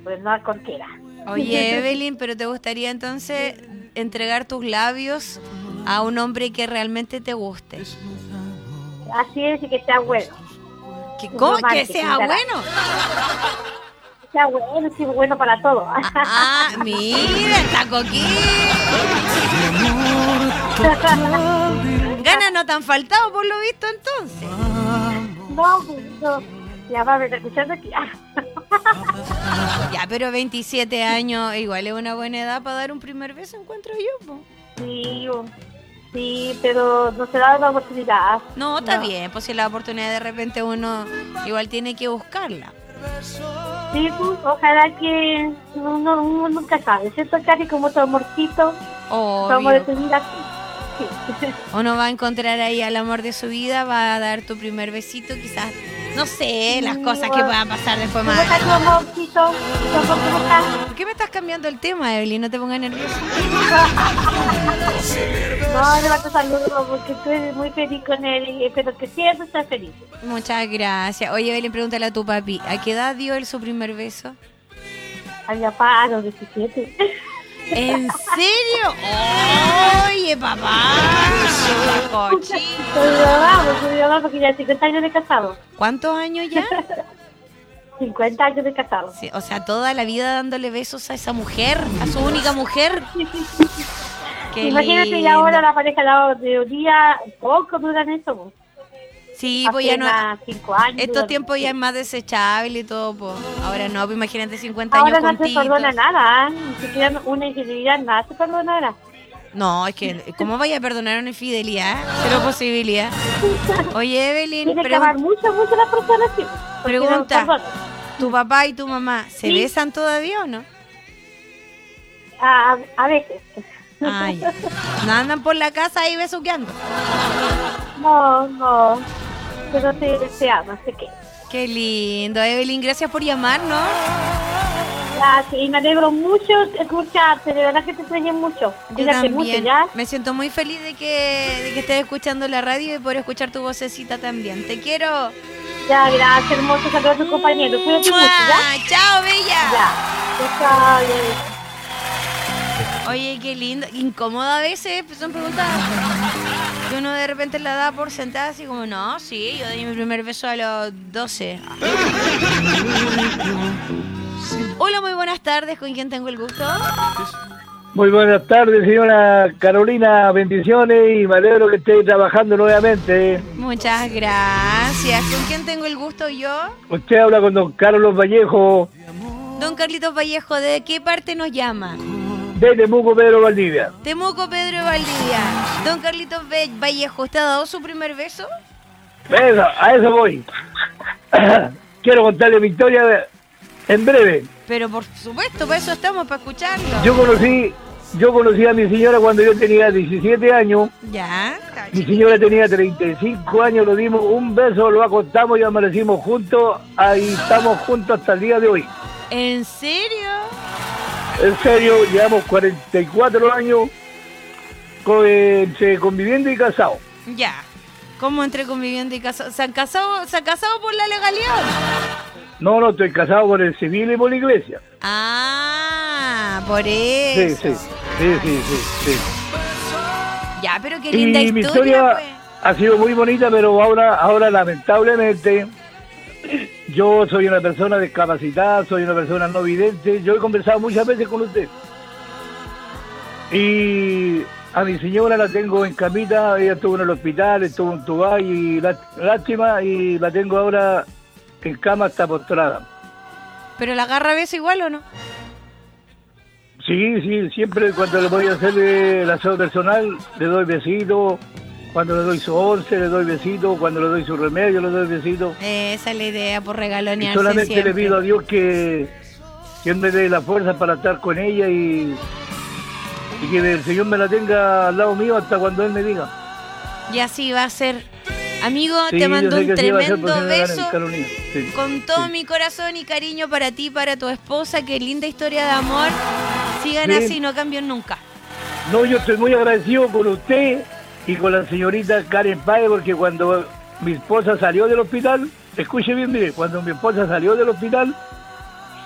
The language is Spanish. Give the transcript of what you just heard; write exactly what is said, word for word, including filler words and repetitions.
pues no a cualquiera. Oye, Evelyn, pero ¿te gustaría entonces entregar tus labios a un hombre que realmente te guste? Así es, y que sea bueno. ¿Qué, ¿Cómo que sea bueno? Que sea bueno, sí, bueno para todo. Ah, ah mira, está coquín. Ganas no te han faltado por lo visto entonces. No, pues no. Ya va a ver, escuchando aquí. Ya, pero veintisiete años igual es una buena edad para dar un primer beso, encuentro yo, po. Sí, sí, pero no se da la oportunidad. No, está no. bien, pues si la oportunidad de repente uno igual tiene que buscarla. Sí, pues, ojalá que uno, uno nunca sabe, ¿cierto, Cari? Como tu amorcito, tu amor de tu vida. Sí. Uno va a encontrar ahí al amor de su vida, va a dar tu primer besito, quizás, no sé, las Sí, cosas bueno. que puedan pasar después más. ¿Cómo está tu amorcito? ¿Cómo estás? ¿Por qué me estás cambiando el tema, Evelyn? No te pongas nerviosa. No, le mando saludos porque tú eres muy feliz con él y espero que siempre estés feliz. Muchas gracias. Oye, Evelyn, pregúntale a tu papi, ¿a qué edad dio él su primer beso? A mi papá a los diecisiete. ¿En serio? Oye, papá. Cochito. Con mi mamá, con mi mamá porque ya cincuenta años de casado. ¿Cuántos años ya? cincuenta años de casado. Sí, o sea, toda la vida dándole besos a esa mujer, a su única mujer. Qué Imagínate, lindo. y ahora la pareja la de un día, poco duran eso. Pues. Sí, pues ya no. Cinco años, estos duran. tiempos ya es más desechable y todo, pues. Ahora no, pues imagínate cincuenta ahora años no se juntitos. perdona nada, ¿eh? Ni siquiera una infidelidad, nada se perdonará. No, es que, ¿cómo vaya a perdonar una infidelidad? Cero posibilidad. Oye, Evelyn, Tiene que pregun- amar mucho, mucho las personas, sí. porque pregunta, no perdonan. ¿tu papá y tu mamá se ¿Sí? besan todavía o no? A, a veces. Ay, no andan por la casa ahí besuqueando. No, no. Pero se, se ama, se queda. Qué lindo, Evelyn, gracias por llamarnos. Gracias, y me alegro mucho escucharte, de verdad que te extrañé mucho. Yo Cuídate mucho, también ¿ya? me siento muy feliz de que, de que estés escuchando la radio y por escuchar tu vocecita también. Te quiero. Ya, gracias, hermoso, saludos a tus compañeros. Cuídate mucho, ¿ya? Chao, bella. Ya. Chao, ya. Oye, qué lindo. Incómoda a veces, pues son preguntas que uno de repente la da por sentada así como, no, sí, yo di mi primer beso a los doce. Hola, muy buenas tardes, ¿con quién tengo el gusto? Muy buenas tardes, señora Carolina, bendiciones y me alegro que esté trabajando nuevamente. Muchas gracias. ¿Con quién tengo el gusto yo? Usted habla con don Carlos Vallejo, Don Carlitos Vallejo, ¿de qué parte nos llama? de Temuco, Pedro Valdivia. Temuco, Pedro de Valdivia. Don Carlitos Ve- Vallejo, ¿usted ha dado su primer beso? Eso, a eso voy. Quiero contarle mi historia en breve. Pero por supuesto, para eso estamos, para escucharlo. Yo conocí, yo conocí a mi señora cuando yo tenía diecisiete años. Ya. Mi señora tenía treinta y cinco años, nos dimos un beso, lo acostamos y amanecimos juntos. Ahí estamos juntos hasta el día de hoy. ¿En serio? En serio, llevamos cuarenta y cuatro años con, eh, entre conviviendo y casados. Ya. ¿Cómo entre conviviendo y casado? ¿Se han casado, se han casado por la legalidad? No, no, estoy casado por el civil y por la iglesia. Ah, por Sí, eso. sí, sí, sí, sí, sí. Ya, pero qué linda Y mi historia, historia pues. ha sido muy bonita, pero ahora, ahora lamentablemente, yo soy una persona discapacitada, soy una persona no vidente. Yo he conversado muchas veces con usted. Y a mi señora la tengo en camita, ella estuvo en el hospital, estuvo en Tubay y lá- lástima, y la tengo ahora en cama hasta postrada. ¿Pero la agarra beso igual o no? Sí, sí, siempre cuando le voy a hacer el aseo personal, le doy besitos. Cuando le doy su once, le doy besitos. Cuando le doy su remedio, le doy besitos. Esa es la idea, por Y regalonearse solamente siempre. le pido a Dios que, que Él me dé la fuerza para estar con ella y, y que el Señor me la tenga al lado mío hasta cuando Él me diga. Y así va a ser. Amigo, Sí, te mando yo sé un que así va a ser, tremendo pues, señora beso Carolina. Sí, con todo sí. mi corazón y cariño para ti, para tu esposa. Qué linda historia de amor. Sigan Sí. así, no cambien nunca. No, yo estoy muy agradecido con usted y con la señorita Karen Páez, porque cuando mi esposa salió del hospital, escuche bien, mire, cuando mi esposa salió del hospital,